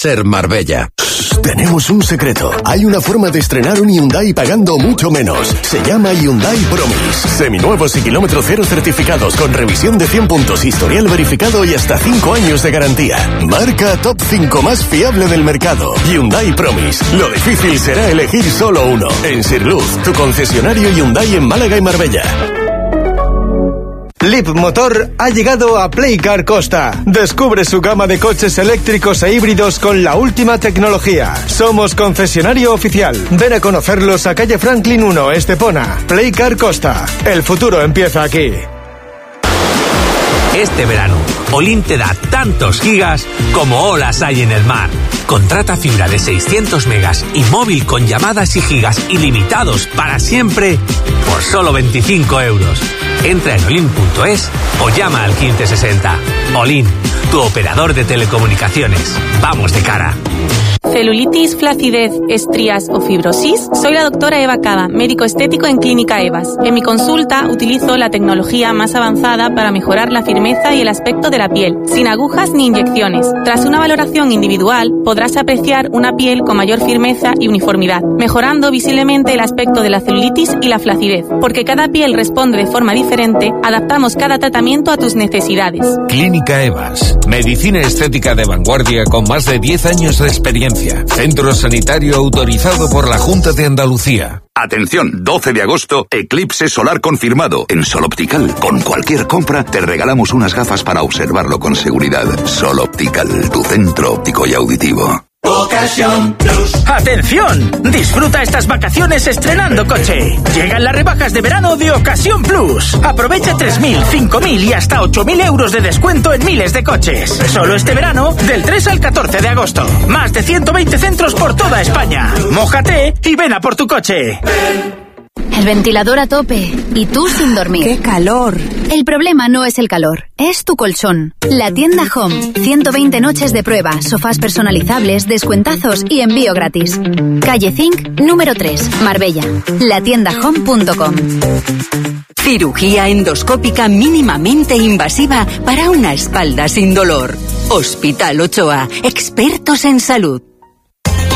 ser Marbella. Tenemos un secreto. Hay una forma de estrenar un Hyundai pagando mucho menos. Se llama Hyundai Promise. Seminuevos y kilómetro cero certificados con revisión de 100 puntos, historial verificado y hasta 5 años de garantía. Marca top 5 más fiable del mercado. Hyundai Promise. Lo difícil será elegir solo uno. En Sirluz, tu concesionario Hyundai en Málaga y Marbella. Leap Motor ha llegado a Playcar Costa. Descubre su gama de coches eléctricos e híbridos con la última tecnología. Somos concesionario oficial. Ven a conocerlos a calle Franklin 1, Estepona. Playcar Costa. El futuro empieza aquí. Este verano, Olin te da tantos gigas como olas hay en el mar. Contrata fibra de 600 megas y móvil con llamadas y gigas ilimitados para siempre por solo 25 euros. Entra en olin.es o llama al 1560. Olin, tu operador de telecomunicaciones. Vamos de cara. ¿Celulitis, flacidez, estrías o fibrosis? Soy la doctora Eva Cava, médico estético en Clínica Evas. En mi consulta utilizo la tecnología más avanzada para mejorar la firmeza y el aspecto de la piel, sin agujas ni inyecciones. Tras una valoración individual, podrás apreciar una piel con mayor firmeza y uniformidad, mejorando visiblemente el aspecto de la celulitis y la flacidez. Porque cada piel responde de forma diferente, adaptamos cada tratamiento a tus necesidades. Clínica Evas. Medicina estética de vanguardia con más de 10 años de experiencia. Centro sanitario autorizado por la Junta de Andalucía. Atención, 12 de agosto, eclipse solar confirmado en Sol Optical. Con cualquier compra te regalamos unas gafas para observarlo con seguridad. Sol Optical, tu centro óptico y auditivo. Ocasión Plus. ¡Atención! Disfruta estas vacaciones estrenando coche. Llegan las rebajas de verano de Ocasión Plus. Aprovecha 3.000, 5.000 y hasta 8.000 euros de descuento en miles de coches. Solo este verano, del 3 al 14 de agosto. Más de 120 centros por toda España. Mójate y ven a por tu coche. El ventilador a tope y tú sin dormir. ¡Qué calor! El problema no es el calor, es tu colchón. La tienda Home. 120 noches de prueba, sofás personalizables, descuentazos y envío gratis. Calle Zinc, número 3, Marbella. Latiendahome.com. Cirugía endoscópica mínimamente invasiva para una espalda sin dolor. Hospital Ochoa, expertos en salud.